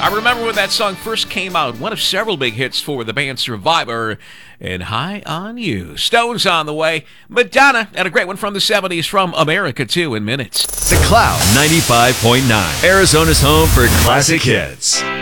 I remember when that song first came out, one of several big hits for the band Survivor, and High on You. Stones on the way. Madonna, and a great one from the 70s from America, too, in minutes. The Cloud 95.9, Arizona's home for classic hits.